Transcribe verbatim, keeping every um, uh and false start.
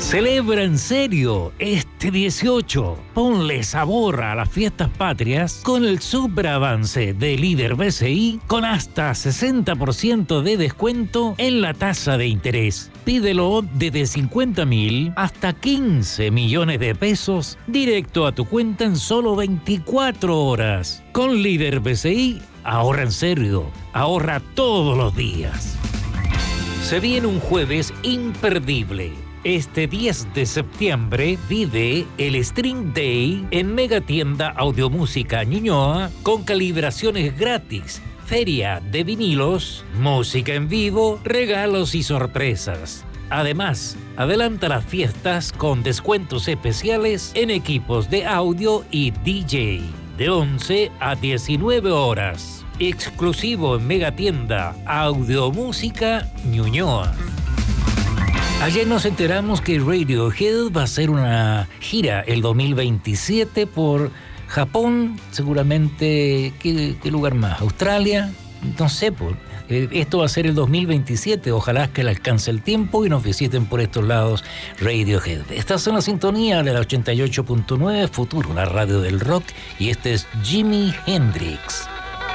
Celebra en serio este dieciocho. Ponle sabor a las fiestas patrias con el super avance de Líder B C I con hasta sesenta por ciento de descuento en la tasa de interés. Pídelo desde cincuenta mil hasta quince millones de pesos directo a tu cuenta en solo veinticuatro horas. Con Líder B C I, ahorra en serio, ahorra todos los días. Se viene un jueves imperdible. Este diez de septiembre vive el String Day en Megatienda Audiomúsica Ñuñoa con calibraciones gratis, feria de vinilos, música en vivo, regalos y sorpresas. Además, adelanta las fiestas con descuentos especiales en equipos de audio y D J de once a diecinueve horas. Exclusivo en Megatienda Audiomúsica Ñuñoa. Ayer nos enteramos que Radiohead va a hacer una gira el dos mil veintisiete por Japón, seguramente, ¿qué, qué lugar más? ¿Australia? No sé, por, eh, esto va a ser el dos mil veintisiete, ojalá que le alcance el tiempo y nos visiten por estos lados Radiohead. Estás en la sintonía de la ochenta y ocho punto nueve Futuro, la radio del rock, y este es Jimi Hendrix.